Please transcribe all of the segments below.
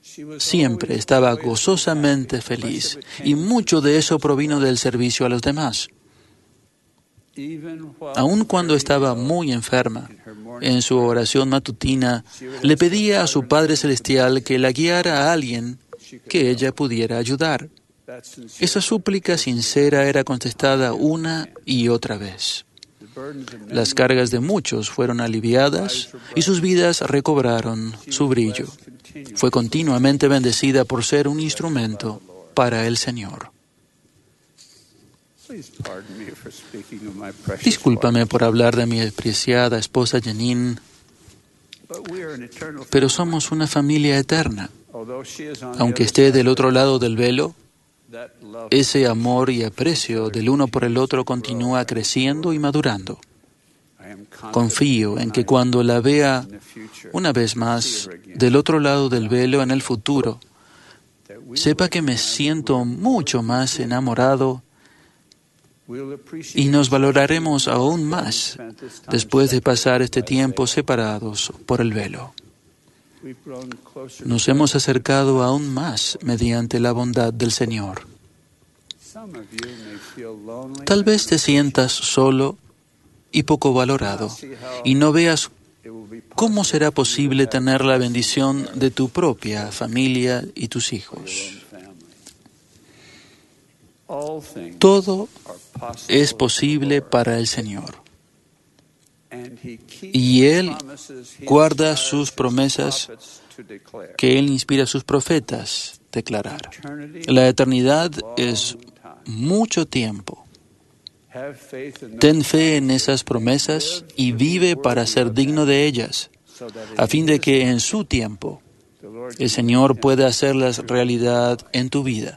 Siempre estaba gozosamente feliz, y mucho de eso provino del servicio a los demás. Aun cuando estaba muy enferma, en su oración matutina, le pedía a su Padre Celestial que la guiara a alguien que ella pudiera ayudar. Esa súplica sincera era contestada una y otra vez. Las cargas de muchos fueron aliviadas y sus vidas recobraron su brillo. Fue continuamente bendecida por ser un instrumento para el Señor. Discúlpame por hablar de mi apreciada esposa Janine, pero somos una familia eterna. Aunque esté del otro lado del velo, ese amor y aprecio del uno por el otro continúa creciendo y madurando. Confío en que cuando la vea una vez más del otro lado del velo en el futuro, sepa que me siento mucho más enamorado y nos valoraremos aún más después de pasar este tiempo separados por el velo. Nos hemos acercado aún más mediante la bondad del Señor. Tal vez te sientas solo y poco valorado, y no veas cómo será posible tener la bendición de tu propia familia y tus hijos. Todo es posible para el Señor. Y Él guarda sus promesas que Él inspira a sus profetas declarar. La eternidad es mucho tiempo. Ten fe en esas promesas y vive para ser digno de ellas, a fin de que en su tiempo el Señor pueda hacerlas realidad en tu vida.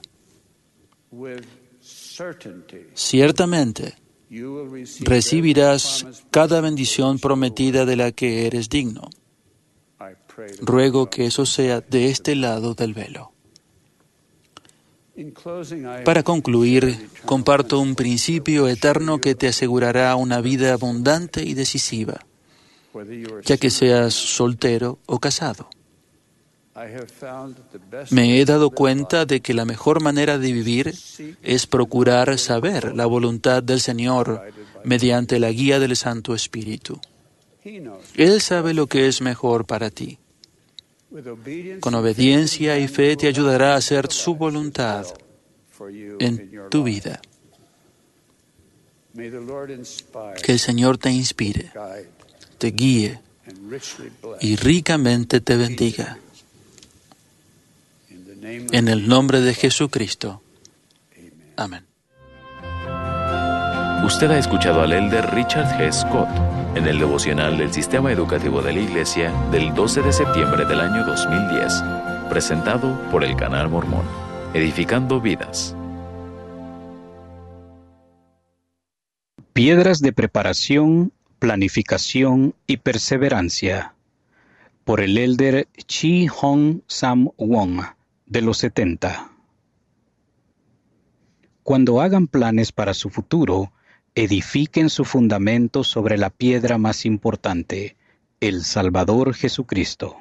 Ciertamente, recibirás cada bendición prometida de la que eres digno. Ruego que eso sea de este lado del velo. Para concluir, comparto un principio eterno que te asegurará una vida abundante y decisiva, ya que seas soltero o casado. Me he dado cuenta de que la mejor manera de vivir es procurar saber la voluntad del Señor mediante la guía del Santo Espíritu. Él sabe lo que es mejor para ti. Con obediencia y fe te ayudará a hacer su voluntad en tu vida. Que el Señor te inspire, te guíe y ricamente te bendiga. En el nombre de Jesucristo. Amén. Usted ha escuchado al elder Richard G. Scott en el devocional del Sistema Educativo de la Iglesia del 12 de septiembre del año 2010, presentado por el Canal Mormón, edificando vidas. Piedras de preparación, planificación y perseverancia, por el elder Chi Hong Sam Wong, de los 70. Cuando hagan planes para su futuro, edifiquen su fundamento sobre la piedra más importante, el Salvador Jesucristo.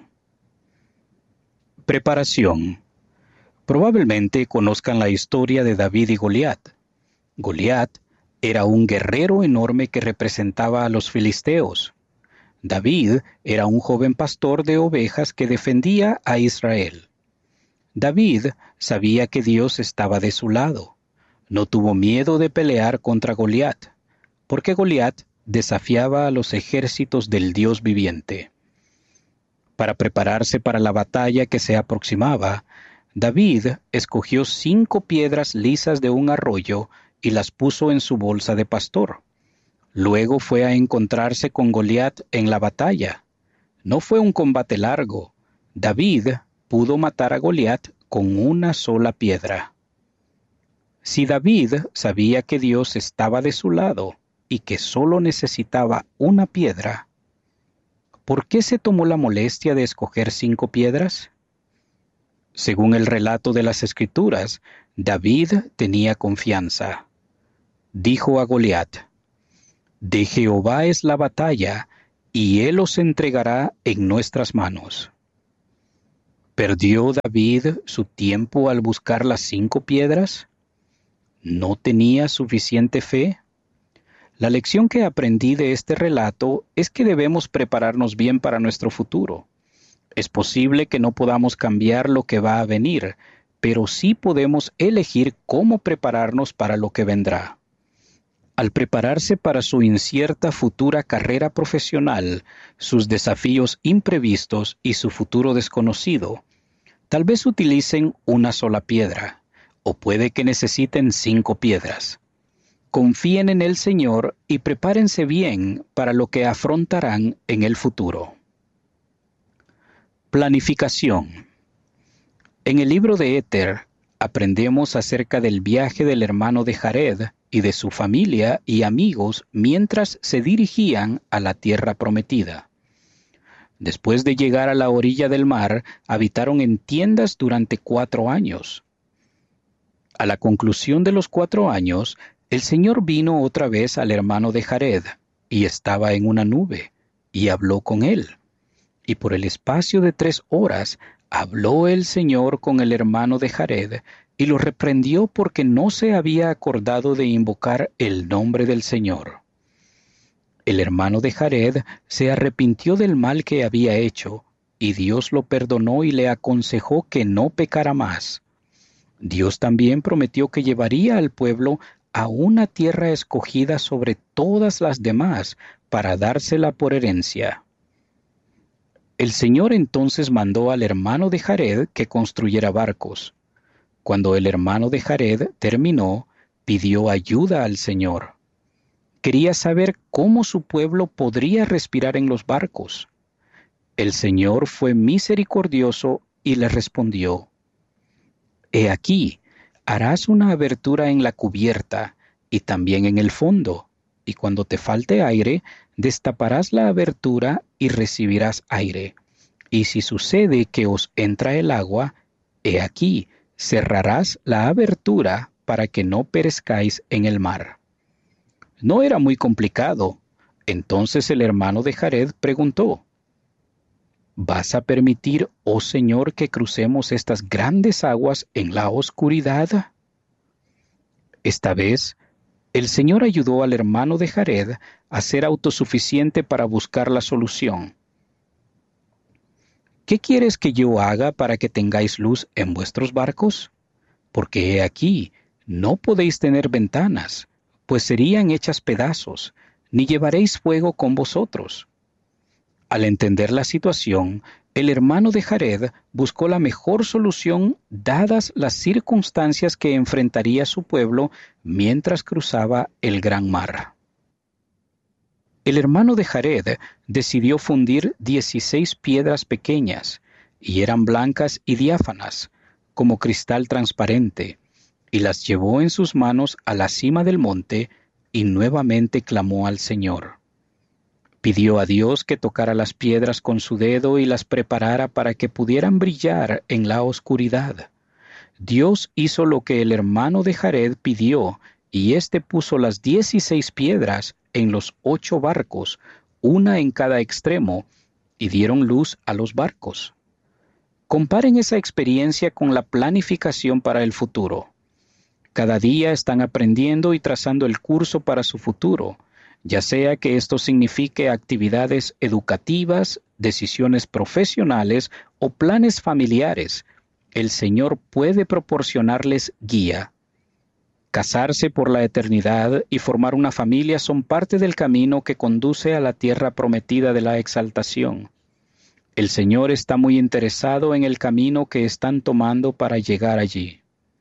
Preparación. Probablemente conozcan la historia de David y Goliat. Goliat era un guerrero enorme que representaba a los filisteos. David era un joven pastor de ovejas que defendía a Israel. David sabía que Dios estaba de su lado. No tuvo miedo de pelear contra Goliat, porque Goliat desafiaba a los ejércitos del Dios viviente. Para prepararse para la batalla que se aproximaba, David escogió 5 piedras lisas de un arroyo y las puso en su bolsa de pastor. Luego fue a encontrarse con Goliat en la batalla. No fue un combate largo. David pudo matar a Goliat con una sola piedra. Si David sabía que Dios estaba de su lado y que solo necesitaba una piedra, ¿por qué se tomó la molestia de escoger 5 piedras? Según el relato de las Escrituras, David tenía confianza. Dijo a Goliat: «De Jehová es la batalla, y él os entregará en nuestras manos». ¿Perdió David su tiempo al buscar las 5 piedras? ¿No tenía suficiente fe? La lección que aprendí de este relato es que debemos prepararnos bien para nuestro futuro. Es posible que no podamos cambiar lo que va a venir, pero sí podemos elegir cómo prepararnos para lo que vendrá. Al prepararse para su incierta futura carrera profesional, sus desafíos imprevistos y su futuro desconocido, tal vez utilicen una sola piedra, o puede que necesiten 5 piedras. Confíen en el Señor y prepárense bien para lo que afrontarán en el futuro. Planificación. En el libro de Éter aprendemos acerca del viaje del hermano de Jared y de su familia y amigos mientras se dirigían a la tierra prometida. Después de llegar a la orilla del mar, habitaron en tiendas durante 4 años. A la conclusión de los 4 años, el Señor vino otra vez al hermano de Jared, y estaba en una nube, y habló con él. Y por el espacio de 3 horas habló el Señor con el hermano de Jared, y lo reprendió porque no se había acordado de invocar el nombre del Señor. El hermano de Jared se arrepintió del mal que había hecho, y Dios lo perdonó y le aconsejó que no pecara más. Dios también prometió que llevaría al pueblo a una tierra escogida sobre todas las demás para dársela por herencia. El Señor entonces mandó al hermano de Jared que construyera barcos. Cuando el hermano de Jared terminó, pidió ayuda al Señor. Quería saber cómo su pueblo podría respirar en los barcos. El Señor fue misericordioso y le respondió: «He aquí, harás una abertura en la cubierta y también en el fondo, y cuando te falte aire, destaparás la abertura y recibirás aire. Y si sucede que os entra el agua, he aquí, cerrarás la abertura para que no perezcáis en el mar». No era muy complicado. Entonces el hermano de Jared preguntó: ¿Vas a permitir, oh Señor, que crucemos estas grandes aguas en la oscuridad? Esta vez, el Señor ayudó al hermano de Jared a ser autosuficiente para buscar la solución. ¿Qué quieres que yo haga para que tengáis luz en vuestros barcos? Porque he aquí, no podéis tener ventanas, pues serían hechas pedazos, ni llevaréis fuego con vosotros. Al entender la situación, el hermano de Jared buscó la mejor solución dadas las circunstancias que enfrentaría su pueblo mientras cruzaba el gran mar. El hermano de Jared decidió fundir 16 piedras pequeñas, y eran blancas y diáfanas, como cristal transparente, y las llevó en sus manos a la cima del monte, y nuevamente clamó al Señor. Pidió a Dios que tocara las piedras con su dedo y las preparara para que pudieran brillar en la oscuridad. Dios hizo lo que el hermano de Jared pidió, y éste puso las 16 piedras en los 8 barcos, una en cada extremo, y dieron luz a los barcos. Comparen esa experiencia con la planificación para el futuro. Cada día están aprendiendo y trazando el curso para su futuro, ya sea que esto signifique actividades educativas, decisiones profesionales o planes familiares. El Señor puede proporcionarles guía. Casarse por la eternidad y formar una familia son parte del camino que conduce a la tierra prometida de la exaltación. El Señor está muy interesado en el camino que están tomando para llegar allí.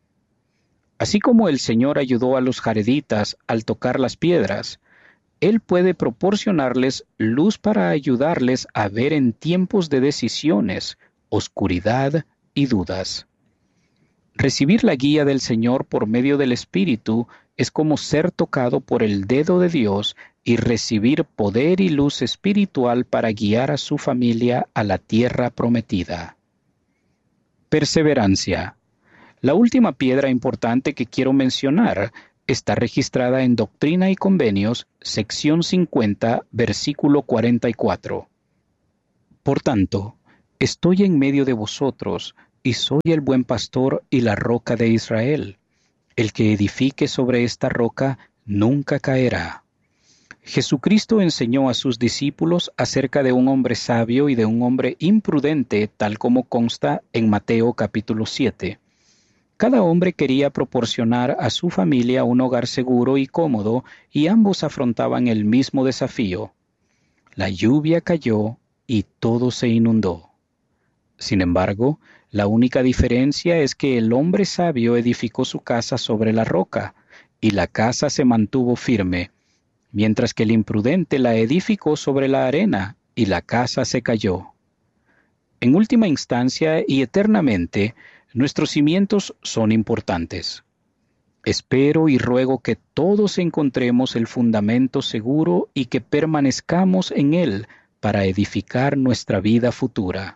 Así como el Señor ayudó a los jareditas al tocar las piedras, Él puede proporcionarles luz para ayudarles a ver en tiempos de decisiones, oscuridad y dudas. Recibir la guía del Señor por medio del Espíritu es como ser tocado por el dedo de Dios y recibir poder y luz espiritual para guiar a su familia a la tierra prometida. Perseverancia. La última piedra importante que quiero mencionar está registrada en Doctrina y Convenios, sección 50, versículo 44. Por tanto, Estoy en medio de vosotros, y soy el buen pastor y la roca de Israel. El que edifique sobre esta roca nunca caerá. Jesucristo enseñó a sus discípulos acerca de un hombre sabio y de un hombre imprudente, tal como consta en Mateo capítulo 7. Cada hombre quería proporcionar a su familia un hogar seguro y cómodo, y ambos afrontaban el mismo desafío. La lluvia cayó y todo se inundó. Sin embargo, la única diferencia es que el hombre sabio edificó su casa sobre la roca, y la casa se mantuvo firme, mientras que el imprudente la edificó sobre la arena, y la casa se cayó. En última instancia y eternamente, nuestros cimientos son importantes. Espero y ruego que todos encontremos el fundamento seguro y que permanezcamos en él para edificar nuestra vida futura.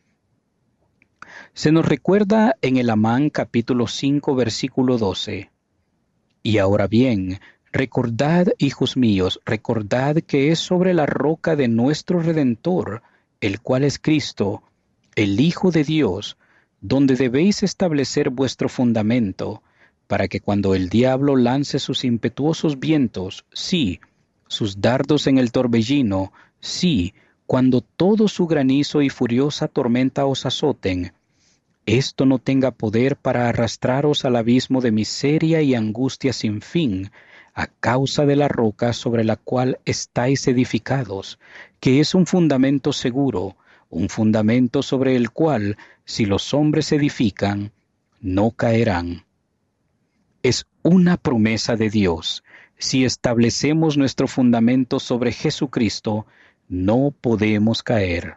Se nos recuerda en el Amán capítulo 5 versículo 12. Y ahora bien, recordad, hijos míos, recordad que es sobre la roca de nuestro Redentor, el cual es Cristo, el Hijo de Dios, donde debéis establecer vuestro fundamento, para que cuando el diablo lance sus impetuosos vientos, sí, sus dardos en el torbellino, sí, cuando todo su granizo y furiosa tormenta os azoten, esto no tenga poder para arrastraros al abismo de miseria y angustia sin fin, a causa de la roca sobre la cual estáis edificados, que es un fundamento seguro, un fundamento sobre el cual, si los hombres edifican, no caerán. Es una promesa de Dios. Si establecemos nuestro fundamento sobre Jesucristo, no podemos caer.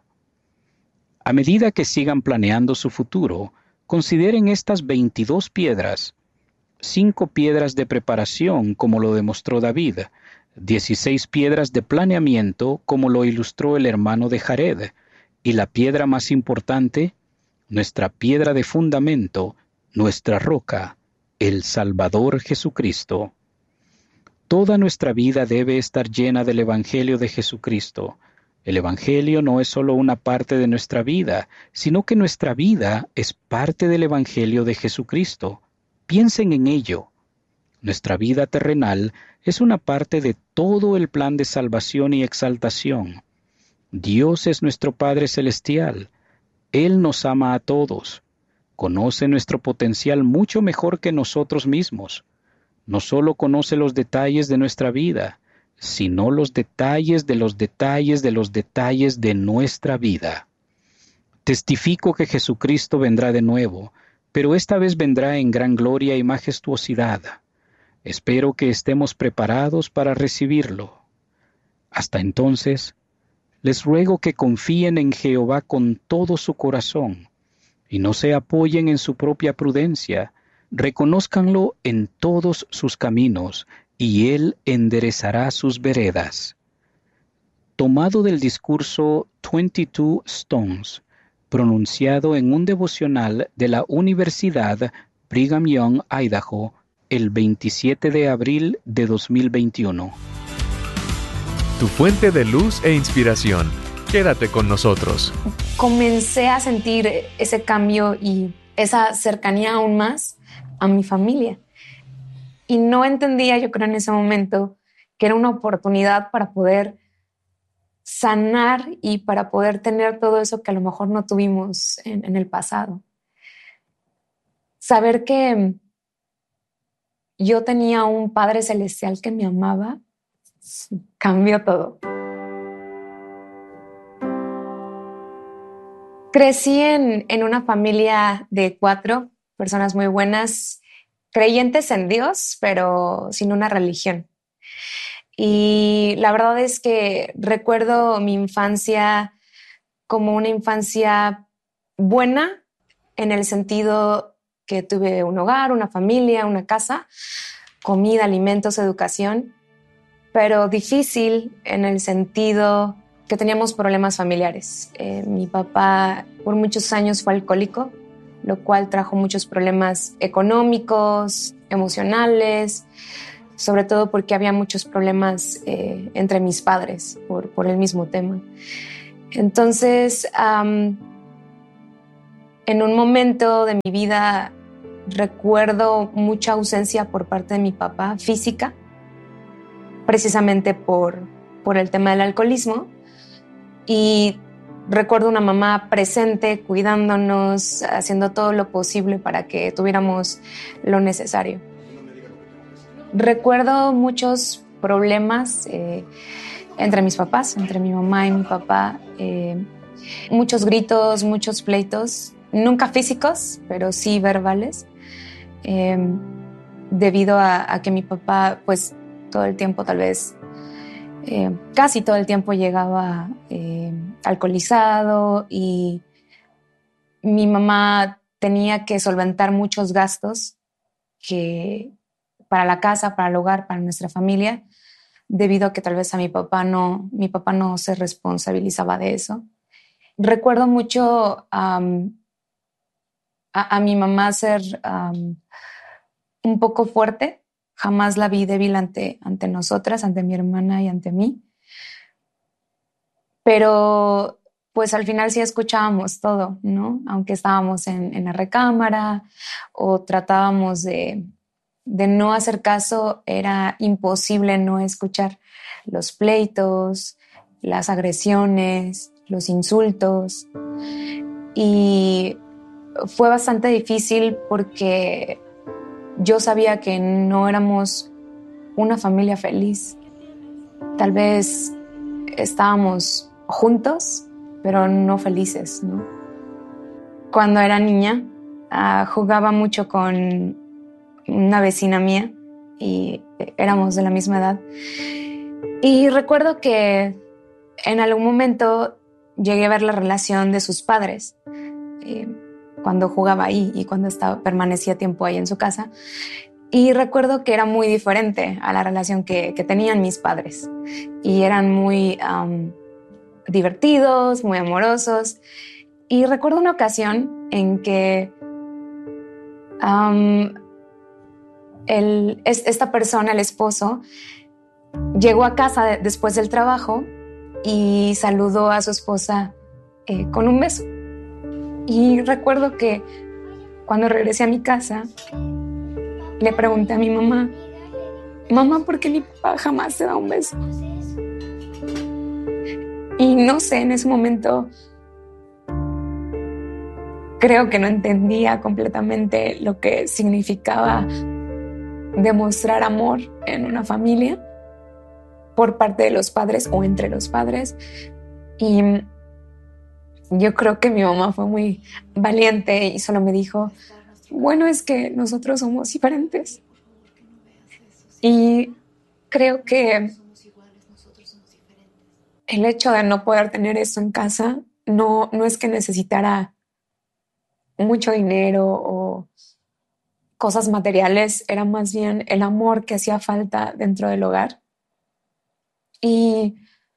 A medida que sigan planeando su futuro, consideren estas 22 piedras, 5 piedras de preparación, como lo demostró David, 16 piedras de planeamiento, como lo ilustró el hermano de Jared, y la piedra más importante, nuestra piedra de fundamento, nuestra roca, el Salvador Jesucristo. Toda nuestra vida debe estar llena del Evangelio de Jesucristo. El Evangelio no es solo una parte de nuestra vida, sino que nuestra vida es parte del Evangelio de Jesucristo. Piensen en ello. Nuestra vida terrenal es una parte de todo el plan de salvación y exaltación. Dios es nuestro Padre Celestial. Él nos ama a todos. Conoce nuestro potencial mucho mejor que nosotros mismos. No solo conoce los detalles de nuestra vida, sino los detalles de los detalles de los detalles de nuestra vida. Testifico que Jesucristo vendrá de nuevo, pero esta vez vendrá en gran gloria y majestuosidad. Espero que estemos preparados para recibirlo. Hasta entonces, les ruego que confíen en Jehová con todo su corazón y no se apoyen en su propia prudencia. Reconózcanlo en todos sus caminos y Él enderezará sus veredas. Tomado del discurso 22 Stones, pronunciado en un devocional de la Universidad Brigham Young, Idaho, el 27 de abril de 2021. Tu fuente de luz e inspiración. Quédate con nosotros. Comencé a sentir ese cambio y esa cercanía aún más a mi familia. Y no entendía, yo creo en ese momento, que era una oportunidad para poder sanar y para poder tener todo eso que a lo mejor no tuvimos en el pasado. Saber que yo tenía un Padre Celestial que me amaba, cambió todo. Crecí en una familia de 4 personas muy buenas, creyentes en Dios, pero sin una religión. Y la verdad es que recuerdo mi infancia como una infancia buena, en el sentido que tuve un hogar, una familia, una casa, comida, alimentos, educación, pero difícil en el sentido que teníamos problemas familiares. Mi papá por muchos años fue alcohólico, lo cual trajo muchos problemas económicos, emocionales, sobre todo porque había muchos problemas entre mis padres por el mismo tema. Entonces, En un momento de mi vida recuerdo mucha ausencia por parte de mi papá física, precisamente por el tema del alcoholismo, y recuerdo una mamá presente, cuidándonos, haciendo todo lo posible para que tuviéramos lo necesario. Recuerdo muchos problemas entre mis papás, entre mi mamá y mi papá, muchos gritos, muchos pleitos, nunca físicos, pero sí verbales, debido a que mi papá, pues, todo el tiempo, tal vez, casi todo el tiempo llegaba alcoholizado, y mi mamá tenía que solventar muchos gastos para la casa, para el hogar, para nuestra familia, debido a que tal vez mi papá no se responsabilizaba de eso. Recuerdo mucho a mi mamá ser un poco fuerte. Jamás la vi débil ante nosotras, ante mi hermana y ante mí. Pero pues al final sí escuchábamos todo, ¿no? Aunque estábamos en la recámara o tratábamos de no hacer caso, era imposible no escuchar los pleitos, las agresiones, los insultos. Y fue bastante difícil porque yo sabía que no éramos una familia feliz. Tal vez estábamos juntos, pero no felices, ¿no? Cuando era niña, jugaba mucho con una vecina mía y éramos de la misma edad. Y recuerdo que en algún momento llegué a ver la relación de sus padres cuando jugaba ahí y cuando permanecía tiempo ahí en su casa. Y recuerdo que era muy diferente a la relación que tenían mis padres. Y eran muy divertidos, muy amorosos. Y recuerdo una ocasión en que esta persona, el esposo, llegó a casa después del trabajo y saludó a su esposa con un beso. Y recuerdo que cuando regresé a mi casa, le pregunté a mi mamá, ¿por qué mi papá jamás se da un beso? Y no sé, en ese momento creo que no entendía completamente lo que significaba demostrar amor en una familia por parte de los padres o entre los padres. Y yo creo que mi mamá fue muy valiente y solo me dijo, bueno, es que nosotros somos diferentes. Y creo que el hecho de no poder tener eso en casa no es que necesitara mucho dinero o cosas materiales, era más bien el amor que hacía falta dentro del hogar. Y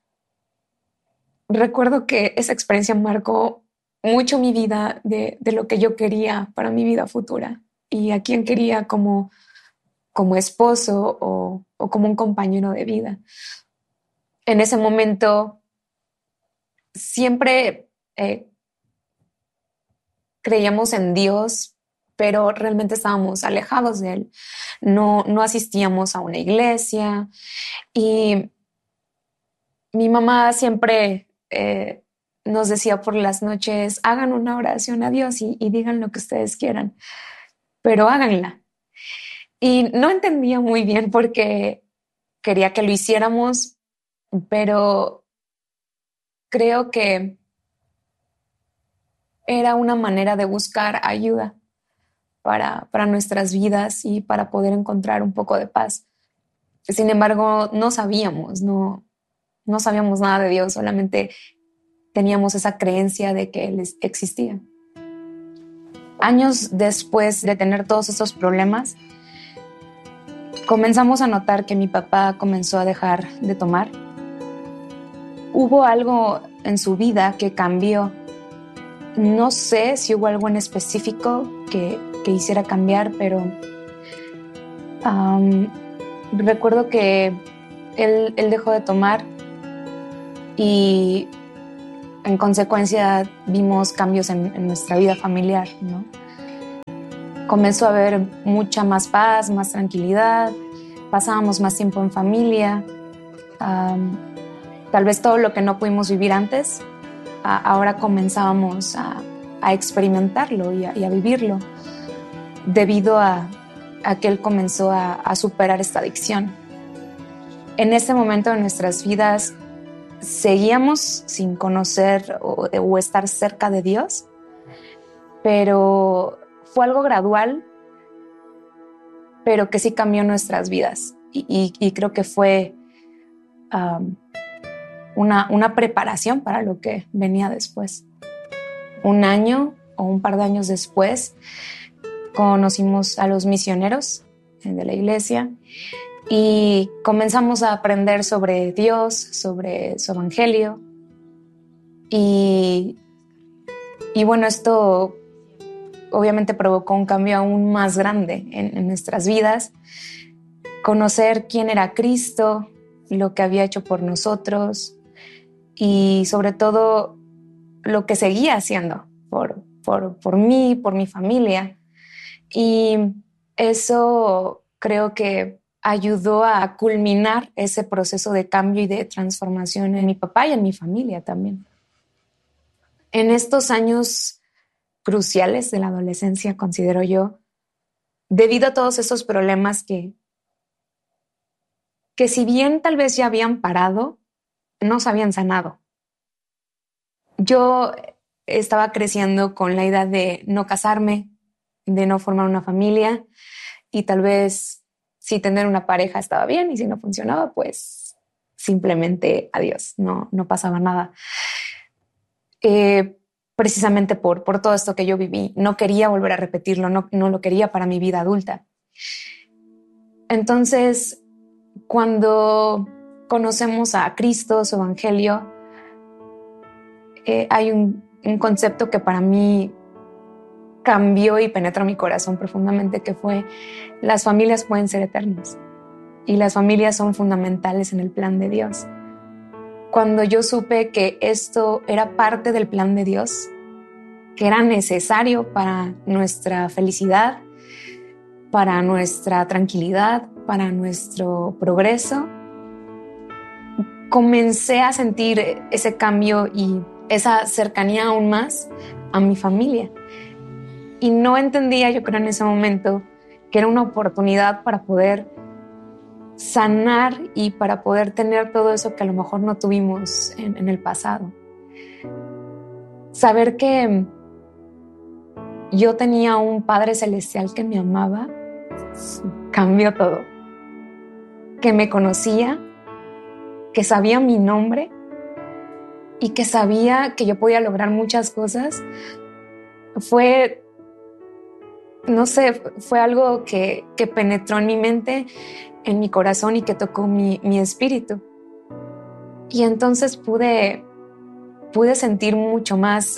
recuerdo que esa experiencia marcó mucho mi vida de lo que yo quería para mi vida futura y a quién quería como esposo o como un compañero de vida. En ese momento siempre creíamos en Dios, pero realmente estábamos alejados de Él. No asistíamos a una iglesia y mi mamá siempre nos decía por las noches, hagan una oración a Dios y digan lo que ustedes quieran, pero háganla. Y no entendía muy bien por qué quería que lo hiciéramos, pero creo que era una manera de buscar ayuda para nuestras vidas y para poder encontrar un poco de paz. Sin embargo, no sabíamos nada de Dios, solamente teníamos esa creencia de que Él existía. Años después de tener todos estos problemas, comenzamos a notar que mi papá comenzó a dejar de tomar. Hubo algo en su vida que cambió. No sé si hubo algo en específico que hiciera cambiar, pero recuerdo que él dejó de tomar y en consecuencia vimos cambios en nuestra vida familiar, ¿no? Comenzó a haber mucha más paz, más tranquilidad, pasábamos más tiempo en familia. Tal vez todo lo que no pudimos vivir antes, ahora comenzábamos a experimentarlo y a vivirlo, debido a que él comenzó a superar esta adicción. En este momento de nuestras vidas seguíamos sin conocer o estar cerca de Dios, pero fue algo gradual, pero que sí cambió nuestras vidas. Y creo que fue una preparación para lo que venía después. Un año o un par de años después conocimos a los misioneros de la iglesia y comenzamos a aprender sobre Dios, sobre su evangelio. Y bueno, esto obviamente provocó un cambio aún más grande en nuestras vidas. Conocer quién era Cristo, lo que había hecho por nosotros y sobre todo lo que seguía haciendo por mí, por mi familia. Y eso creo que ayudó a culminar ese proceso de cambio y de transformación en mi papá y en mi familia también. En estos años cruciales de la adolescencia, considero yo, debido a todos esos problemas que si bien tal vez ya habían parado, no se habían sanado. Yo estaba creciendo con la idea de no casarme, de no formar una familia y tal vez si tener una pareja estaba bien y si no funcionaba, pues simplemente adiós, no pasaba nada. Precisamente por todo esto que yo viví, no quería volver a repetirlo, no lo quería para mi vida adulta. Entonces, cuando conocemos a Cristo, su evangelio, hay un concepto que para mí cambió y penetró mi corazón profundamente, que fue: las familias pueden ser eternas y las familias son fundamentales en el plan de Dios. Cuando yo supe que esto era parte del plan de Dios, que era necesario para nuestra felicidad, para nuestra tranquilidad, para nuestro progreso, comencé a sentir ese cambio y esa cercanía aún más a mi familia. Y no entendía, yo creo en ese momento, que era una oportunidad para poder sanar y para poder tener todo eso que a lo mejor no tuvimos en el pasado. Saber que yo tenía un Padre Celestial que me amaba cambió todo. Que me conocía, que sabía mi nombre y que sabía que yo podía lograr muchas cosas. Fue algo que penetró en mi mente, en mi corazón y que tocó mi espíritu. Y entonces pude sentir mucho más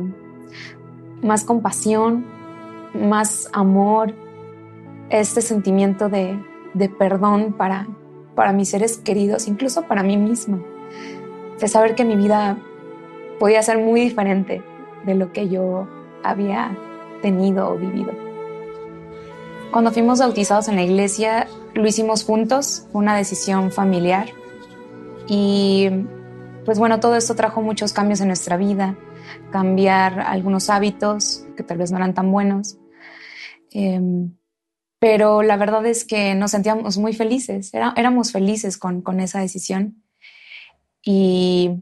compasión, más amor, este sentimiento de perdón para mis seres queridos, incluso para mí misma, de saber que mi vida podía ser muy diferente de lo que yo había tenido o vivido. Cuando fuimos bautizados en la iglesia, lo hicimos juntos, una decisión familiar. Y pues bueno, todo esto trajo muchos cambios en nuestra vida, cambiar algunos hábitos que tal vez no eran tan buenos. Pero la verdad es que nos sentíamos muy felices, éramos felices con esa decisión. Y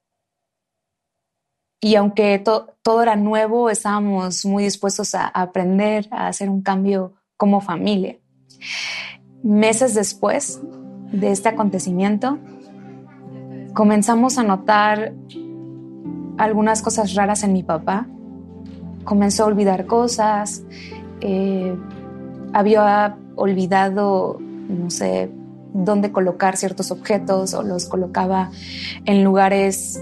aunque todo era nuevo, estábamos muy dispuestos a aprender, a hacer un cambio como familia. Meses después de este acontecimiento, comenzamos a notar algunas cosas raras en mi papá. Comenzó a olvidar cosas, había olvidado, no sé, dónde colocar ciertos objetos o los colocaba en lugares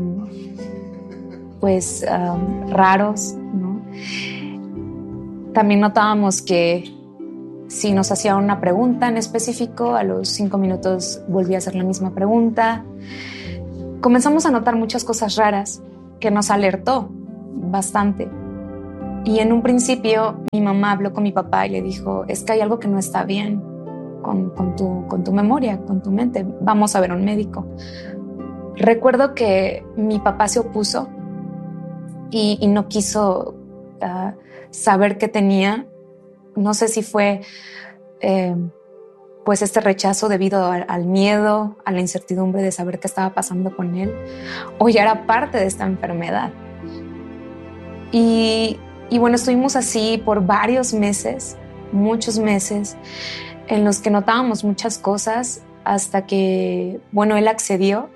raros, ¿no? También notábamos que si nos hacía una pregunta en específico, a los 5 minutos volvía a hacer la misma pregunta. comenzamos a notar muchas cosas raras que nos alertó bastante. Y en un principio mi mamá habló con mi papá y le dijo, es que hay algo que no está bien con tu memoria, con tu mente, vamos a ver a un médico. Recuerdo que mi papá se opuso y no quiso saber qué tenía. No sé si fue pues este rechazo debido al miedo, a la incertidumbre de saber qué estaba pasando con él, o ya era parte de esta enfermedad. Y bueno, estuvimos así por varios meses, muchos meses, en los que notábamos muchas cosas hasta que, bueno, él accedió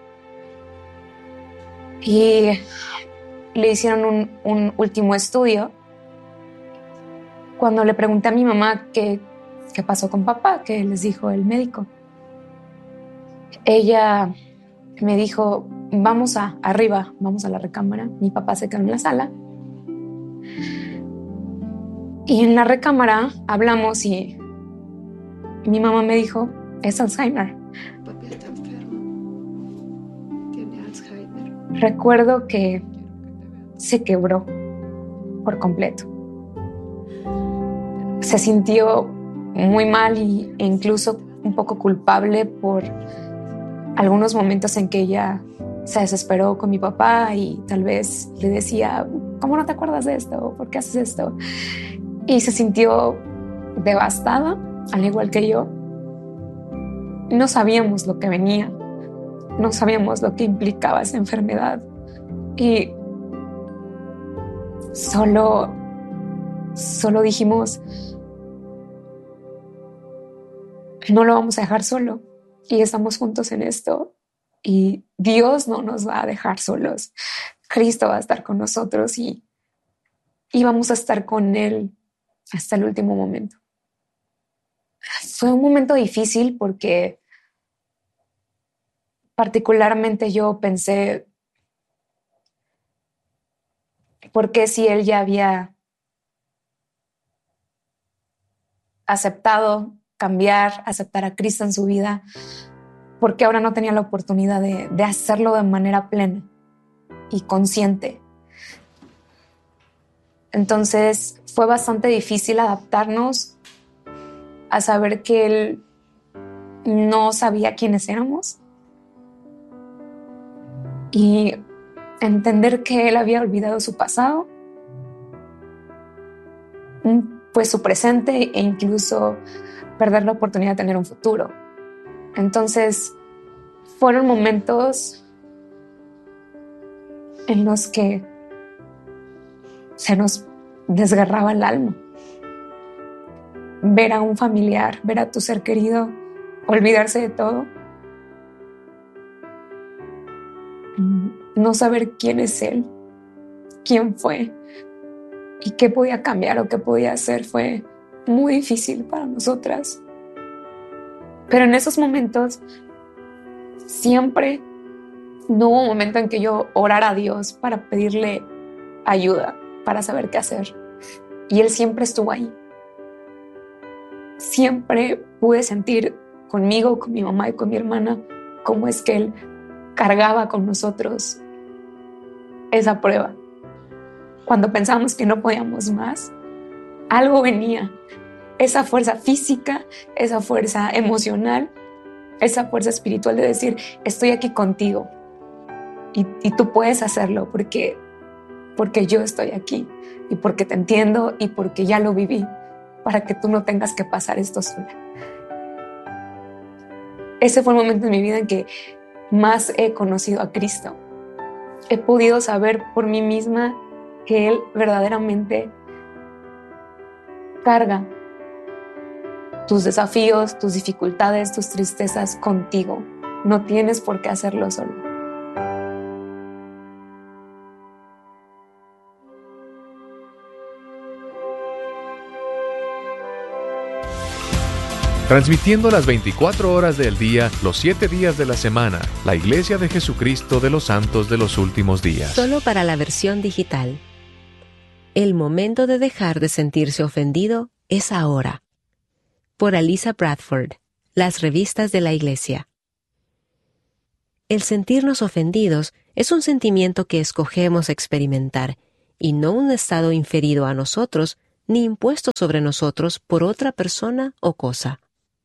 y le hicieron un último estudio. Cuando le pregunté a mi mamá qué pasó con papá, qué les dijo el médico, ella me dijo, vamos arriba, vamos a la recámara. Mi papá se quedó en la sala. Y en la recámara hablamos y mi mamá me dijo, es Alzheimer. Papi está enfermo. Tiene Alzheimer. Recuerdo que se quebró por completo. Se sintió muy mal e incluso un poco culpable por algunos momentos en que ella se desesperó con mi papá y tal vez le decía, ¿cómo no te acuerdas de esto? ¿Por qué haces esto? Y se sintió devastada, al igual que yo. No sabíamos lo que venía, no sabíamos lo que implicaba esa enfermedad y solo dijimos, no lo vamos a dejar solo y estamos juntos en esto y Dios no nos va a dejar solos. Cristo va a estar con nosotros y vamos a estar con Él hasta el último momento. Fue un momento difícil porque particularmente yo pensé, ¿por qué si Él ya había aceptado cambiar, aceptar a Cristo en su vida, por qué ahora no tenía la oportunidad de hacerlo de manera plena y consciente? Entonces fue bastante difícil adaptarnos a saber que Él no sabía quiénes éramos y entender que Él había olvidado su pasado, pues su presente e incluso perder la oportunidad de tener un futuro. Entonces fueron momentos en los que se nos desgarraba el alma. Ver a un familiar, ver a tu ser querido, olvidarse de todo. No saber quién es Él, quién fue y qué podía cambiar o qué podía hacer fue muy difícil para nosotras. Pero en esos momentos siempre no hubo un momento en que yo orara a Dios para pedirle ayuda, para saber qué hacer. Y Él siempre estuvo ahí. Siempre pude sentir conmigo, con mi mamá y con mi hermana, cómo es que Él cargaba con nosotros esa prueba. Cuando pensábamos que no podíamos más, algo venía. Esa fuerza física, esa fuerza emocional, esa fuerza espiritual de decir, estoy aquí contigo y tú puedes hacerlo porque yo estoy aquí y porque te entiendo y porque ya lo viví, para que tú no tengas que pasar esto sola. Ese fue el momento en mi vida en que más he conocido a Cristo. He podido saber por mí misma que Él verdaderamente carga tus desafíos, tus dificultades, tus tristezas contigo. No tienes por qué hacerlo solo. Transmitiendo las 24 horas del día, los 7 días de la semana, la Iglesia de Jesucristo de los Santos de los Últimos Días. Solo para la versión digital. El momento de dejar de sentirse ofendido es ahora. Por Aliza Bradford, Las Revistas de la Iglesia. El sentirnos ofendidos es un sentimiento que escogemos experimentar y no un estado inferido a nosotros ni impuesto sobre nosotros por otra persona o cosa.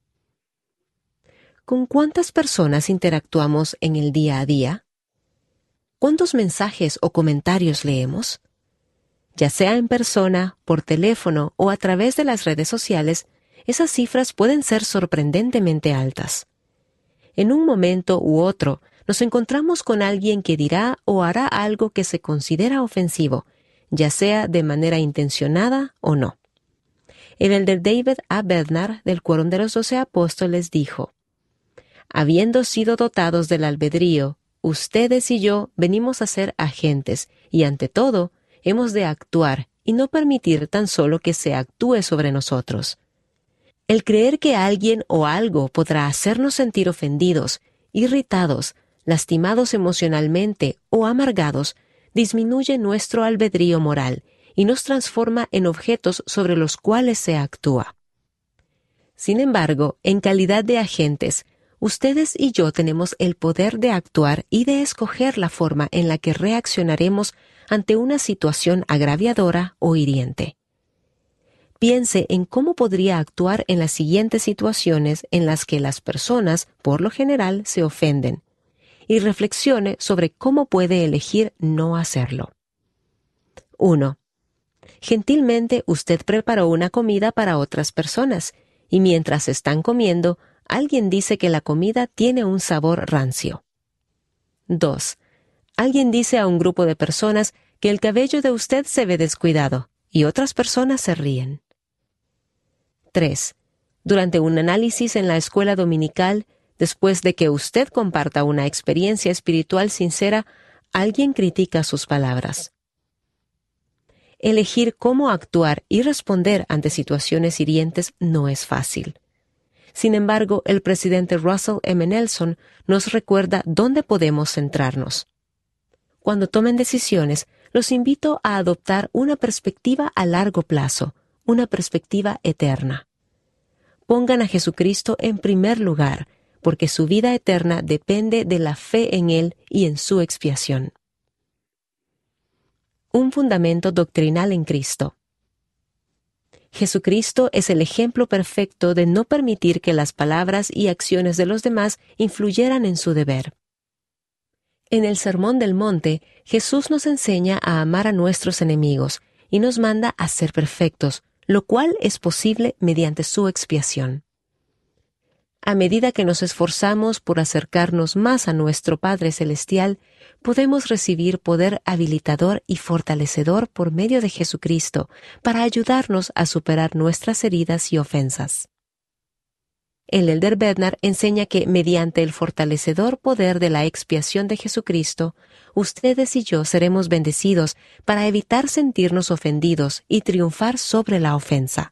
¿Con cuántas personas interactuamos en el día a día? ¿Cuántos mensajes o comentarios leemos? Ya sea en persona, por teléfono o a través de las redes sociales, esas cifras pueden ser sorprendentemente altas. En un momento u otro, nos encontramos con alguien que dirá o hará algo que se considera ofensivo, ya sea de manera intencionada o no. El elder David A. Bednar, del Quórum de los 12 Apóstoles, dijo: «Habiendo sido dotados del albedrío, ustedes y yo venimos a ser agentes y, ante todo, hemos de actuar y no permitir tan solo que se actúe sobre nosotros. El creer que alguien o algo podrá hacernos sentir ofendidos, irritados, lastimados emocionalmente o amargados disminuye nuestro albedrío moral y nos transforma en objetos sobre los cuales se actúa. Sin embargo, en calidad de agentes, ustedes y yo tenemos el poder de actuar y de escoger la forma en la que reaccionaremos ante una situación agraviadora o hiriente. Piense en cómo podría actuar en las siguientes situaciones en las que las personas, por lo general, se ofenden, y reflexione sobre cómo puede elegir no hacerlo. 1. Gentilmente usted preparó una comida para otras personas, y mientras están comiendo, alguien dice que la comida tiene un sabor rancio. 2. Alguien dice a un grupo de personas que el cabello de usted se ve descuidado, y otras personas se ríen. 3. Durante un análisis en la escuela dominical, después de que usted comparta una experiencia espiritual sincera, alguien critica sus palabras. Elegir cómo actuar y responder ante situaciones hirientes no es fácil. Sin embargo, el presidente Russell M. Nelson nos recuerda dónde podemos centrarnos. Cuando tomen decisiones, los invito a adoptar una perspectiva a largo plazo, una perspectiva eterna. Pongan a Jesucristo en primer lugar, porque su vida eterna depende de la fe en Él y en su expiación. Un fundamento doctrinal en Cristo. Jesucristo es el ejemplo perfecto de no permitir que las palabras y acciones de los demás influyeran en su deber. En el Sermón del Monte, Jesús nos enseña a amar a nuestros enemigos y nos manda a ser perfectos, lo cual es posible mediante su expiación. A medida que nos esforzamos por acercarnos más a nuestro Padre Celestial, podemos recibir poder habilitador y fortalecedor por medio de Jesucristo para ayudarnos a superar nuestras heridas y ofensas. El elder Bednar enseña que mediante el fortalecedor poder de la expiación de Jesucristo, ustedes y yo seremos bendecidos para evitar sentirnos ofendidos y triunfar sobre la ofensa.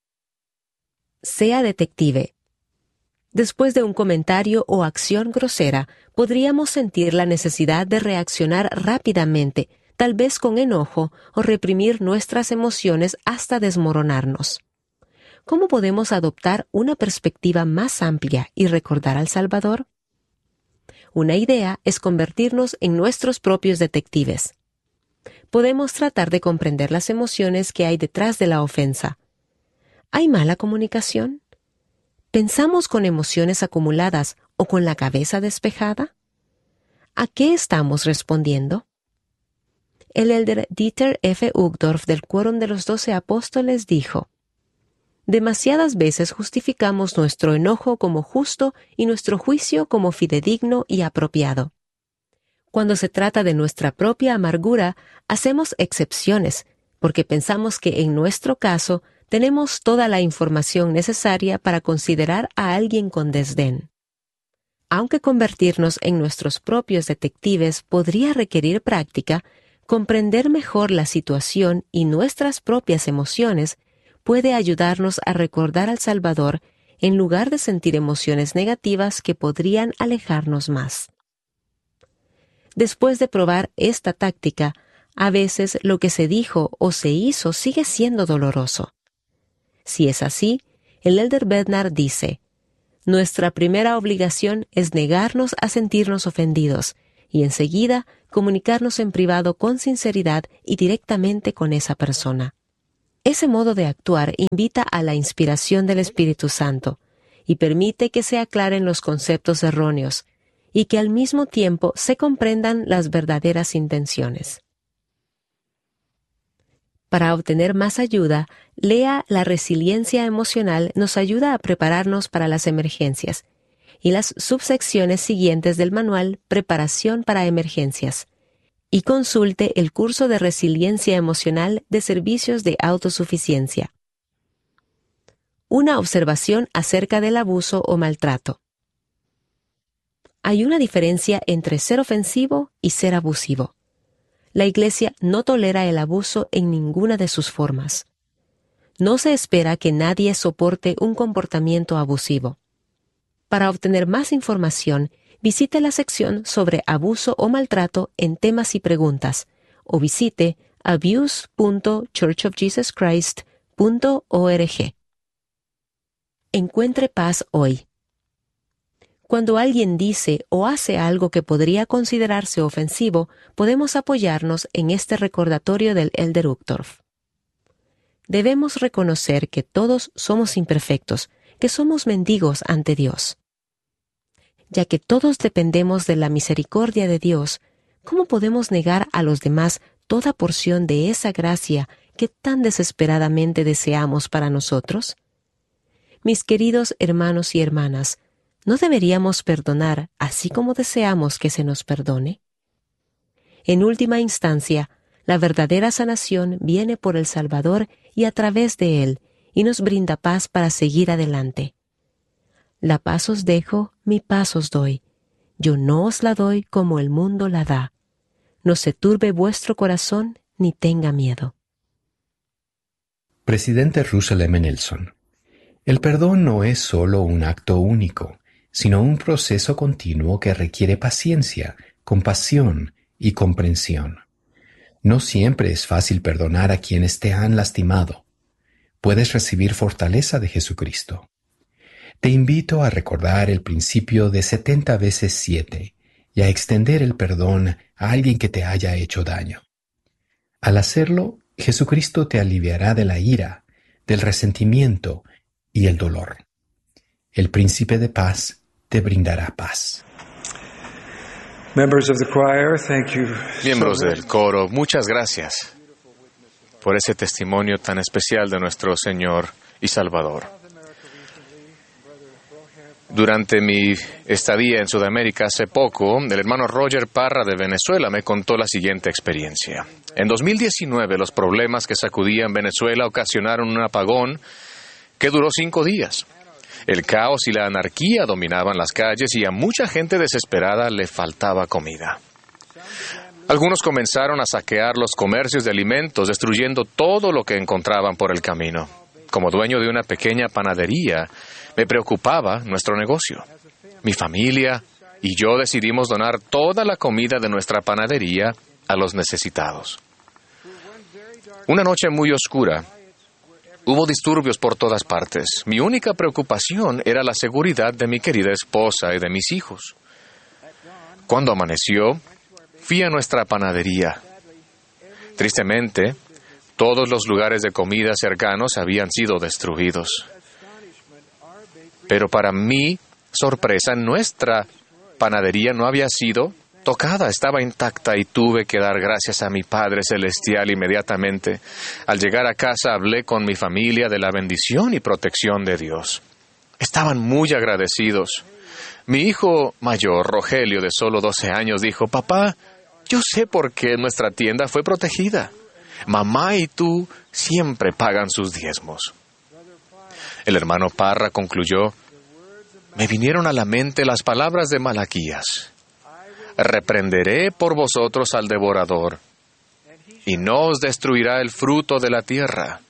Sea detective. Después de un comentario o acción grosera, podríamos sentir la necesidad de reaccionar rápidamente, tal vez con enojo, o reprimir nuestras emociones hasta desmoronarnos. ¿Cómo podemos adoptar una perspectiva más amplia y recordar al Salvador? Una idea es convertirnos en nuestros propios detectives. Podemos tratar de comprender las emociones que hay detrás de la ofensa. ¿Hay mala comunicación? ¿Pensamos con emociones acumuladas o con la cabeza despejada? ¿A qué estamos respondiendo? El elder Dieter F. Uchtdorf del Quórum de los 12 Apóstoles dijo: «Demasiadas veces justificamos nuestro enojo como justo y nuestro juicio como fidedigno y apropiado. Cuando se trata de nuestra propia amargura, hacemos excepciones, porque pensamos que en nuestro caso tenemos toda la información necesaria para considerar a alguien con desdén. Aunque convertirnos en nuestros propios detectives podría requerir práctica, comprender mejor la situación y nuestras propias emociones puede ayudarnos a recordar al Salvador en lugar de sentir emociones negativas que podrían alejarnos más. Después de probar esta táctica, a veces lo que se dijo o se hizo sigue siendo doloroso. Si es así, el elder Bednar dice: nuestra primera obligación es negarnos a sentirnos ofendidos y enseguida comunicarnos en privado con sinceridad y directamente con esa persona. Ese modo de actuar invita a la inspiración del Espíritu Santo y permite que se aclaren los conceptos erróneos y que al mismo tiempo se comprendan las verdaderas intenciones. Para obtener más ayuda, lea La resiliencia emocional nos ayuda a prepararnos para las emergencias y las subsecciones siguientes del manual Preparación para emergencias. Y consulte el curso de resiliencia emocional de servicios de autosuficiencia. Una observación acerca del abuso o maltrato. Hay una diferencia entre ser ofensivo y ser abusivo. La Iglesia no tolera el abuso en ninguna de sus formas. No se espera que nadie soporte un comportamiento abusivo. Para obtener más información, visite la sección sobre abuso o maltrato en temas y preguntas o visite abuse.churchofjesuschrist.org. Encuentre paz hoy. Cuando alguien dice o hace algo que podría considerarse ofensivo, podemos apoyarnos en este recordatorio del Elder Uchtdorf. Debemos reconocer que todos somos imperfectos, que somos mendigos ante Dios. Ya que todos dependemos de la misericordia de Dios, ¿cómo podemos negar a los demás toda porción de esa gracia que tan desesperadamente deseamos para nosotros? Mis queridos hermanos y hermanas, ¿no deberíamos perdonar así como deseamos que se nos perdone? En última instancia, la verdadera sanación viene por el Salvador y a través de Él, y nos brinda paz para seguir adelante. La paz os dejo, mi paz os doy. Yo no os la doy como el mundo la da. No se turbe vuestro corazón ni tenga miedo. Presidente Russell M. Nelson. El perdón no es solo un acto único, sino un proceso continuo que requiere paciencia, compasión y comprensión. No siempre es fácil perdonar a quienes te han lastimado. Puedes recibir fortaleza de Jesucristo. Te invito a recordar el principio de 70 veces 7 y a extender el perdón a alguien que te haya hecho daño. Al hacerlo, Jesucristo te aliviará de la ira, del resentimiento y el dolor. El Príncipe de Paz te brindará paz. Miembros del coro, muchas gracias por ese testimonio tan especial de nuestro Señor y Salvador. Durante mi estadía en Sudamérica hace poco, el hermano Roger Parra de Venezuela me contó la siguiente experiencia. En 2019, los problemas que sacudían Venezuela ocasionaron un apagón que duró 5 días. El caos y la anarquía dominaban las calles y a mucha gente desesperada le faltaba comida. Algunos comenzaron a saquear los comercios de alimentos, destruyendo todo lo que encontraban por el camino. Como dueño de una pequeña panadería, me preocupaba nuestro negocio. Mi familia y yo decidimos donar toda la comida de nuestra panadería a los necesitados. Una noche muy oscura, hubo disturbios por todas partes. Mi única preocupación era la seguridad de mi querida esposa y de mis hijos. Cuando amaneció, fui a nuestra panadería. Tristemente, todos los lugares de comida cercanos habían sido destruidos. Pero para mi sorpresa, nuestra panadería no había sido tocada, estaba intacta y tuve que dar gracias a mi Padre Celestial inmediatamente. Al llegar a casa hablé con mi familia de la bendición y protección de Dios. Estaban muy agradecidos. Mi hijo mayor, Rogelio, de solo 12 años, dijo: «Papá, yo sé por qué nuestra tienda fue protegida. Mamá y tú siempre pagan sus diezmos». El hermano Parra concluyó: «Me vinieron a la mente las palabras de Malaquías. Reprenderé por vosotros al devorador, y no os destruirá el fruto de la tierra».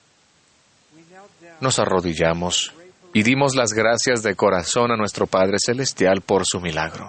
Nos arrodillamos y dimos las gracias de corazón a nuestro Padre Celestial por su milagro.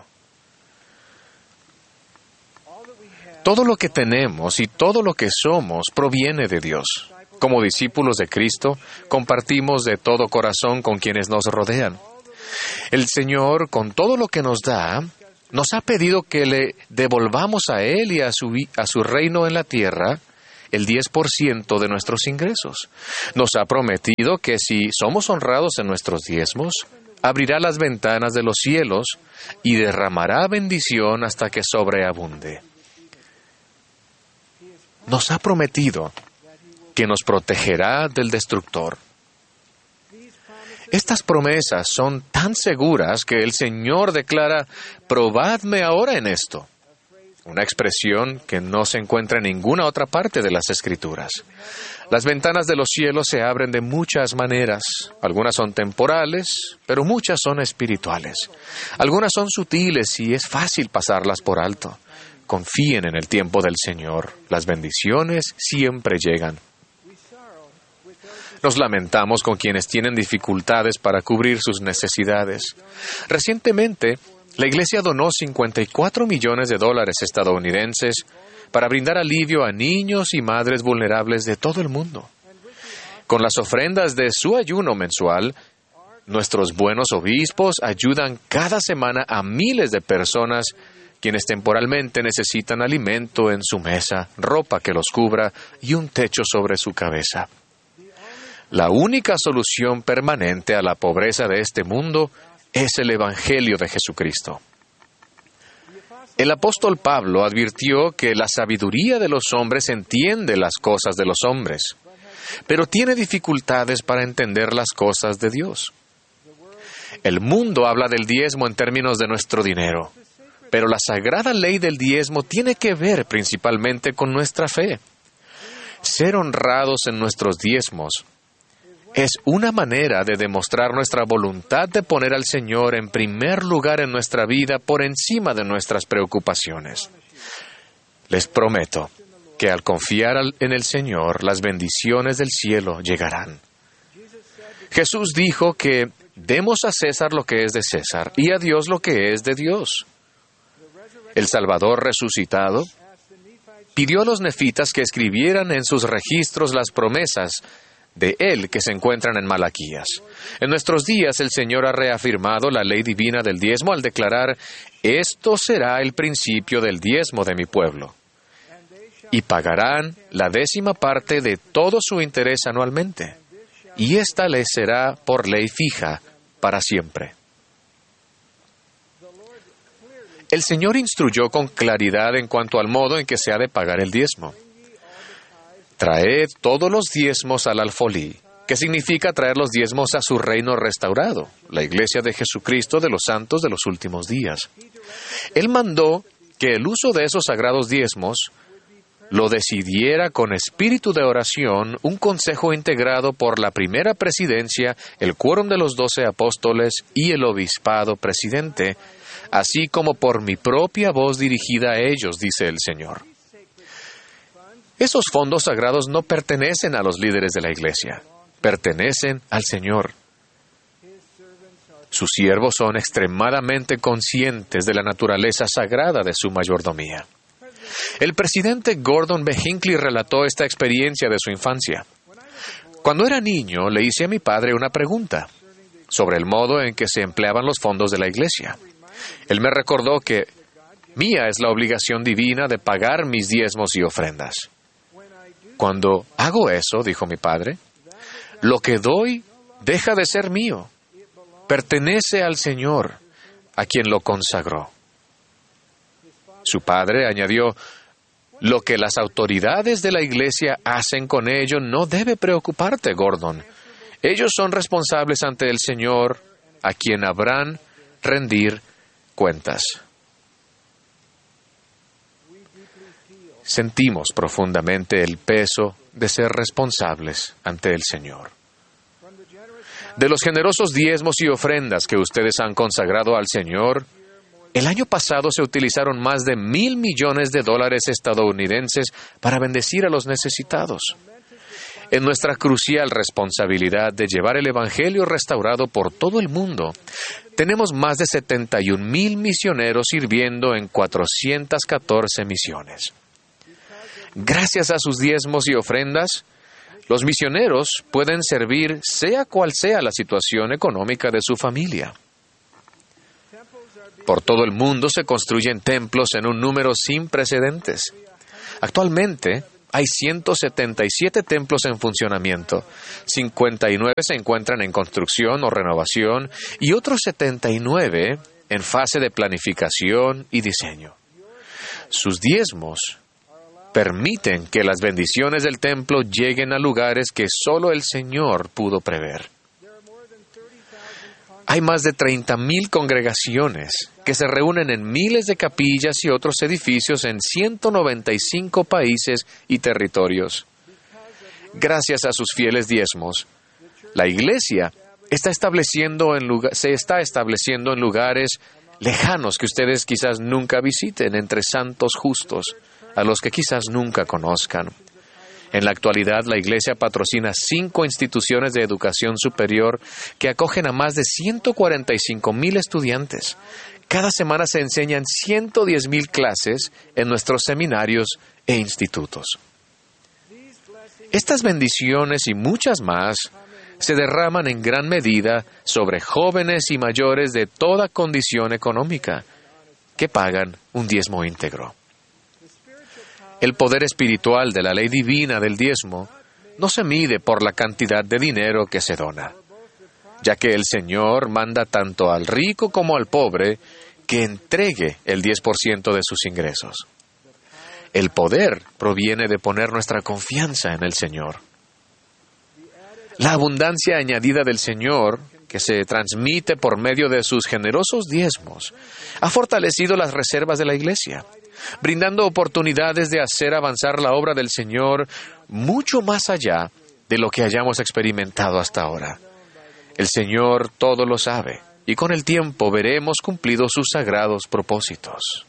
Todo lo que tenemos y todo lo que somos proviene de Dios. Como discípulos de Cristo, compartimos de todo corazón con quienes nos rodean. El Señor, con todo lo que nos da, nos ha pedido que le devolvamos a Él y a su reino en la tierra el 10% de nuestros ingresos. Nos ha prometido que si somos honrados en nuestros diezmos, abrirá las ventanas de los cielos y derramará bendición hasta que sobreabunde. Nos ha prometido que nos protegerá del destructor. Estas promesas son tan seguras que el Señor declara: probadme ahora en esto. Una expresión que no se encuentra en ninguna otra parte de las Escrituras. Las ventanas de los cielos se abren de muchas maneras. Algunas son temporales, pero muchas son espirituales. Algunas son sutiles y es fácil pasarlas por alto. Confíen en el tiempo del Señor. Las bendiciones siempre llegan. Nos lamentamos con quienes tienen dificultades para cubrir sus necesidades. Recientemente, la Iglesia donó $54 millones estadounidenses para brindar alivio a niños y madres vulnerables de todo el mundo. Con las ofrendas de su ayuno mensual, nuestros buenos obispos ayudan cada semana a miles de personas quienes temporalmente necesitan alimento en su mesa, ropa que los cubra y un techo sobre su cabeza. La única solución permanente a la pobreza de este mundo es el Evangelio de Jesucristo. El apóstol Pablo advirtió que la sabiduría de los hombres entiende las cosas de los hombres, pero tiene dificultades para entender las cosas de Dios. El mundo habla del diezmo en términos de nuestro dinero, pero la sagrada ley del diezmo tiene que ver principalmente con nuestra fe. Ser honrados en nuestros diezmos es una manera de demostrar nuestra voluntad de poner al Señor en primer lugar en nuestra vida por encima de nuestras preocupaciones. Les prometo que al confiar en el Señor, las bendiciones del cielo llegarán. Jesús dijo que demos a César lo que es de César y a Dios lo que es de Dios. El Salvador resucitado pidió a los nefitas que escribieran en sus registros las promesas de Él que se encuentran en Malaquías. En nuestros días el Señor ha reafirmado la ley divina del diezmo al declarar: esto será el principio del diezmo de mi pueblo. Y pagarán la 10ª parte de todo su interés anualmente. Y esta les será por ley fija para siempre. El Señor instruyó con claridad en cuanto al modo en que se ha de pagar el diezmo. Traed todos los diezmos al alfolí, que significa traer los diezmos a su reino restaurado, la Iglesia de Jesucristo de los santos de los últimos días. Él mandó que el uso de esos sagrados diezmos lo decidiera con espíritu de oración un consejo integrado por la primera presidencia, el quórum de los 12 apóstoles y el obispado presidente, así como por mi propia voz dirigida a ellos, dice el Señor. Esos fondos sagrados no pertenecen a los líderes de la Iglesia, pertenecen al Señor. Sus siervos son extremadamente conscientes de la naturaleza sagrada de su mayordomía. El presidente Gordon B. Hinckley relató esta experiencia de su infancia. Cuando era niño, le hice a mi padre una pregunta sobre el modo en que se empleaban los fondos de la Iglesia. Él me recordó que mía es la obligación divina de pagar mis diezmos y ofrendas. Cuando hago eso, dijo mi padre, lo que doy deja de ser mío. Pertenece al Señor, a quien lo consagró. Su padre añadió: lo que las autoridades de la Iglesia hacen con ello no debe preocuparte, Gordon. Ellos son responsables ante el Señor, a quien habrán rendir cuentas. Sentimos profundamente el peso de ser responsables ante el Señor. De los generosos diezmos y ofrendas que ustedes han consagrado al Señor, el año pasado se utilizaron más de $1,000 millones estadounidenses para bendecir a los necesitados. En nuestra crucial responsabilidad de llevar el Evangelio restaurado por todo el mundo, tenemos más de 71,000 misioneros sirviendo en 414 misiones. Gracias a sus diezmos y ofrendas, los misioneros pueden servir sea cual sea la situación económica de su familia. Por todo el mundo se construyen templos en un número sin precedentes. Actualmente hay 177 templos en funcionamiento, 59 se encuentran en construcción o renovación y otros 79 en fase de planificación y diseño. Sus diezmos permiten que las bendiciones del templo lleguen a lugares que solo el Señor pudo prever. Hay más de 30,000 congregaciones que se reúnen en miles de capillas y otros edificios en 195 países y territorios. Gracias a sus fieles diezmos, la Iglesia se está estableciendo en lugares lejanos que ustedes quizás nunca visiten, entre santos justos, a los que quizás nunca conozcan. En la actualidad, la Iglesia patrocina 5 instituciones de educación superior que acogen a más de 145,000 estudiantes. Cada semana se enseñan 110,000 clases en nuestros seminarios e institutos. Estas bendiciones y muchas más se derraman en gran medida sobre jóvenes y mayores de toda condición económica que pagan un diezmo íntegro. El poder espiritual de la ley divina del diezmo no se mide por la cantidad de dinero que se dona, ya que el Señor manda tanto al rico como al pobre que entregue el 10% de sus ingresos. El poder proviene de poner nuestra confianza en el Señor. La abundancia añadida del Señor, que se transmite por medio de sus generosos diezmos, ha fortalecido las reservas de la Iglesia, brindando oportunidades de hacer avanzar la obra del Señor mucho más allá de lo que hayamos experimentado hasta ahora. El Señor todo lo sabe, y con el tiempo veremos cumplidos sus sagrados propósitos.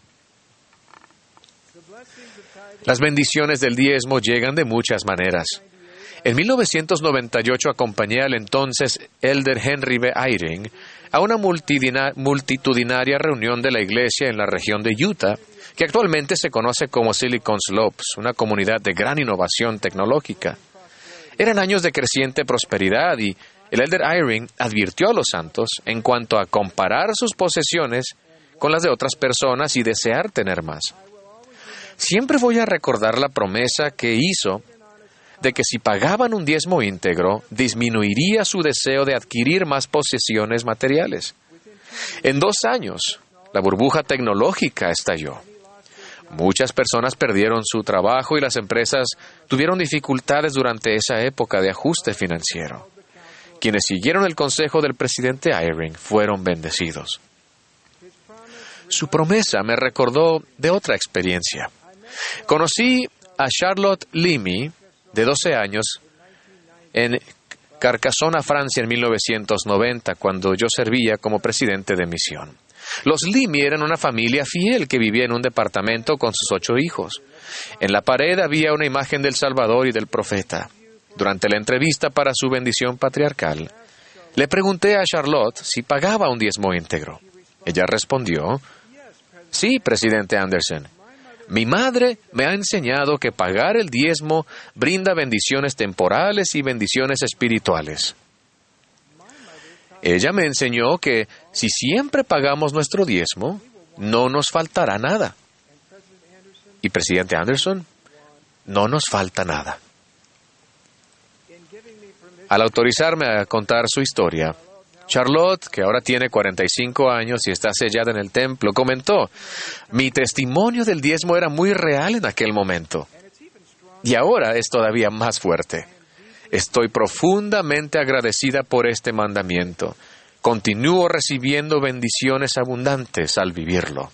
Las bendiciones del diezmo llegan de muchas maneras. En 1998 acompañé al entonces Elder Henry B. Eyring a una multitudinaria reunión de la iglesia en la región de Utah, que actualmente se conoce como Silicon Slopes, una comunidad de gran innovación tecnológica. Eran años de creciente prosperidad y el Elder Eyring advirtió a los santos en cuanto a comparar sus posesiones con las de otras personas y desear tener más. Siempre voy a recordar la promesa que hizo de que si pagaban un diezmo íntegro, disminuiría su deseo de adquirir más posesiones materiales. En 2 años, la burbuja tecnológica estalló. Muchas personas perdieron su trabajo y las empresas tuvieron dificultades durante esa época de ajuste financiero. Quienes siguieron el consejo del presidente Eyring fueron bendecidos. Su promesa me recordó de otra experiencia. Conocí a Charlotte Limy, de 12 años, en Carcassonne, Francia, en 1990, cuando yo servía como presidente de misión. Los Limy eran una familia fiel que vivía en un departamento con sus 8 hijos. En la pared había una imagen del Salvador y del profeta. Durante la entrevista para su bendición patriarcal, le pregunté a Charlotte si pagaba un diezmo íntegro. Ella respondió: «Sí, presidente Anderson. Mi madre me ha enseñado que pagar el diezmo brinda bendiciones temporales y bendiciones espirituales. Ella me enseñó que si siempre pagamos nuestro diezmo, no nos faltará nada. Y presidente Anderson, no nos falta nada». Al autorizarme a contar su historia, Charlotte, que ahora tiene 45 años y está sellada en el templo, comentó: «Mi testimonio del diezmo era muy real en aquel momento. Y ahora es todavía más fuerte. Estoy profundamente agradecida por este mandamiento. Continúo recibiendo bendiciones abundantes al vivirlo».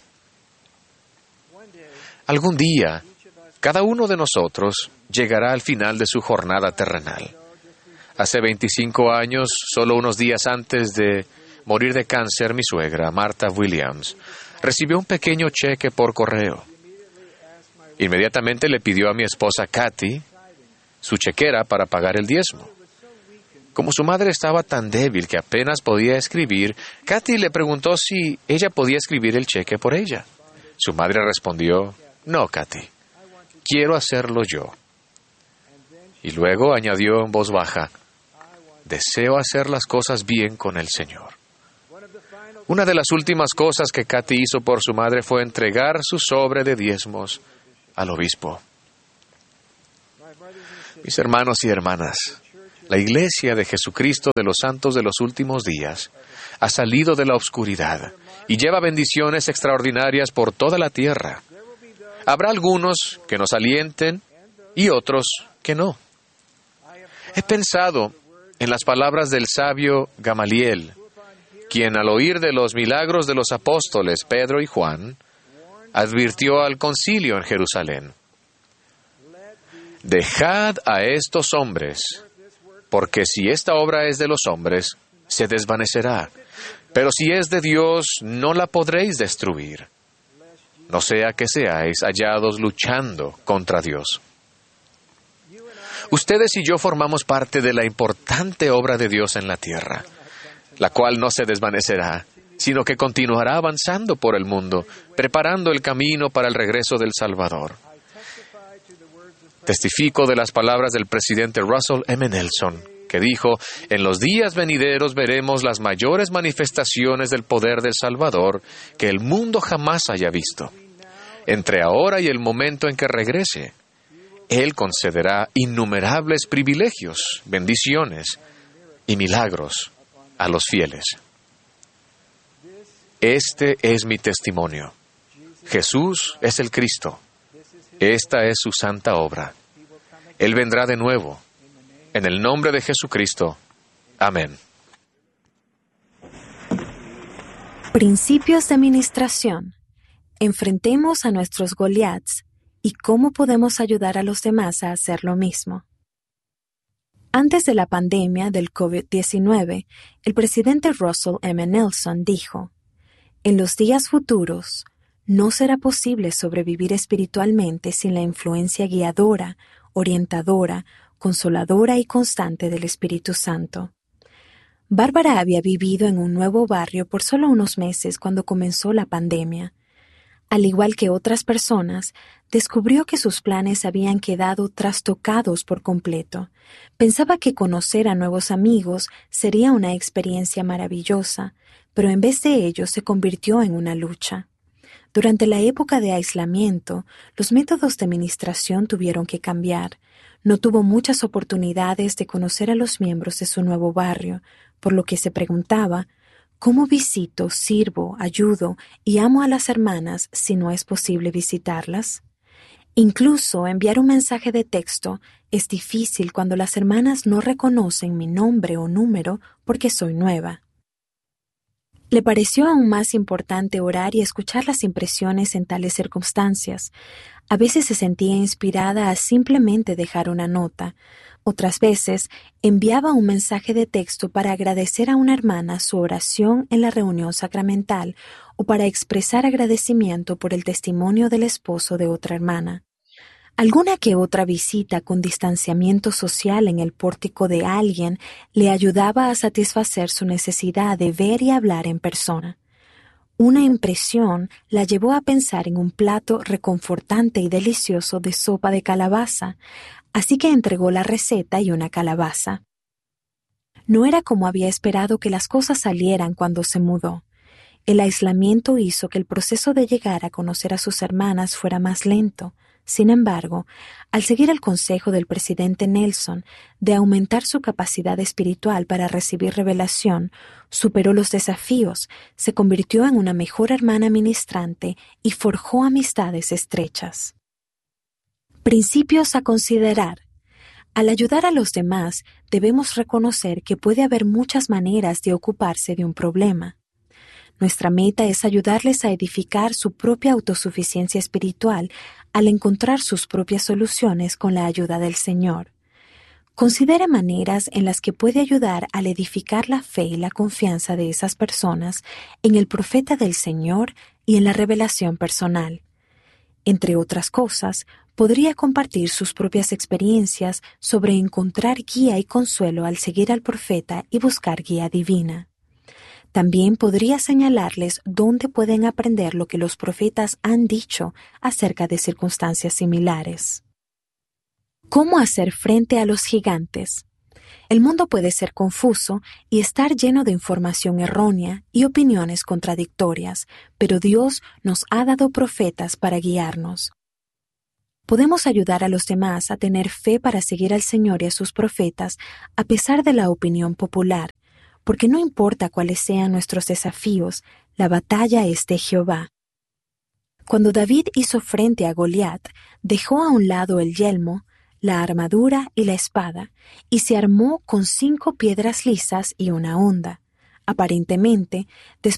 Algún día, cada uno de nosotros llegará al final de su jornada terrenal. Hace 25 años, solo unos días antes de morir de cáncer, mi suegra, Martha Williams, recibió un pequeño cheque por correo. Inmediatamente le pidió a mi esposa Kathy su chequera para pagar el diezmo. Como su madre estaba tan débil que apenas podía escribir, Kathy le preguntó si ella podía escribir el cheque por ella. Su madre respondió: «No, Kathy, quiero hacerlo yo». Y luego añadió en voz baja: «Deseo hacer las cosas bien con el Señor». Una de las últimas cosas que Katy hizo por su madre fue entregar su sobre de diezmos al obispo. Mis hermanos y hermanas, la Iglesia de Jesucristo de los Santos de los Últimos Días ha salido de la oscuridad y lleva bendiciones extraordinarias por toda la tierra. Habrá algunos que nos alienten y otros que no. He pensado en las palabras del sabio Gamaliel, quien al oír de los milagros de los apóstoles Pedro y Juan, advirtió al concilio en Jerusalén: «Dejad a estos hombres, porque si esta obra es de los hombres, se desvanecerá, pero si es de Dios, no la podréis destruir. No sea que seáis hallados luchando contra Dios». Ustedes y yo formamos parte de la importante obra de Dios en la tierra, la cual no se desvanecerá, sino que continuará avanzando por el mundo, preparando el camino para el regreso del Salvador. Testifico de las palabras del presidente Russell M. Nelson, que dijo: «En los días venideros veremos las mayores manifestaciones del poder del Salvador que el mundo jamás haya visto. Entre ahora y el momento en que regrese, Él concederá innumerables privilegios, bendiciones y milagros a los fieles». Este es mi testimonio. Jesús es el Cristo. Esta es su santa obra. Él vendrá de nuevo. En el nombre de Jesucristo. Amén. Principios de ministración. Enfrentemos a nuestros Goliaths y cómo podemos ayudar a los demás a hacer lo mismo. Antes de la pandemia del COVID-19, el presidente Russell M. Nelson dijo: «En los días futuros, no será posible sobrevivir espiritualmente sin la influencia guiadora, orientadora, consoladora y constante del Espíritu Santo». Bárbara había vivido en un nuevo barrio por solo unos meses cuando comenzó la pandemia. Al igual que otras personas, descubrió que sus planes habían quedado trastocados por completo. Pensaba que conocer a nuevos amigos sería una experiencia maravillosa, pero en vez de ello se convirtió en una lucha. Durante la época de aislamiento, los métodos de ministración tuvieron que cambiar. No tuvo muchas oportunidades de conocer a los miembros de su nuevo barrio, por lo que se preguntaba: ¿cómo visito, sirvo, ayudo y amo a las hermanas si no es posible visitarlas? Incluso enviar un mensaje de texto es difícil cuando las hermanas no reconocen mi nombre o número porque soy nueva. Le pareció aún más importante orar y escuchar las impresiones en tales circunstancias. A veces se sentía inspirada a simplemente dejar una nota. Otras veces enviaba un mensaje de texto para agradecer a una hermana su oración en la reunión sacramental o para expresar agradecimiento por el testimonio del esposo de otra hermana. Alguna que otra visita con distanciamiento social en el pórtico de alguien le ayudaba a satisfacer su necesidad de ver y hablar en persona. Una impresión la llevó a pensar en un plato reconfortante y delicioso de sopa de calabaza, así que entregó la receta y una calabaza. No era como había esperado que las cosas salieran cuando se mudó. El aislamiento hizo que el proceso de llegar a conocer a sus hermanas fuera más lento. Sin embargo, al seguir el consejo del presidente Nelson de aumentar su capacidad espiritual para recibir revelación, superó los desafíos, se convirtió en una mejor hermana ministrante y forjó amistades estrechas. Principios a considerar. Al ayudar a los demás, debemos reconocer que puede haber muchas maneras de ocuparse de un problema. Nuestra meta es ayudarles a edificar su propia autosuficiencia espiritual al encontrar sus propias soluciones con la ayuda del Señor. Considere maneras en las que puede ayudar al edificar la fe y la confianza de esas personas en el profeta del Señor y en la revelación personal. Entre otras cosas, podría compartir sus propias experiencias sobre encontrar guía y consuelo al seguir al profeta y buscar guía divina. También podría señalarles dónde pueden aprender lo que los profetas han dicho acerca de circunstancias similares. ¿Cómo hacer frente a los gigantes? El mundo puede ser confuso y estar lleno de información errónea y opiniones contradictorias, pero Dios nos ha dado profetas para guiarnos. Podemos ayudar a los demás a tener fe para seguir al Señor y a sus profetas a pesar de la opinión popular, porque no importa cuáles sean nuestros desafíos, la batalla es de Jehová. Cuando David hizo frente a Goliat, dejó a un lado el yelmo, la armadura y la espada, y se armó con 5 piedras lisas y una honda. Aparentemente, después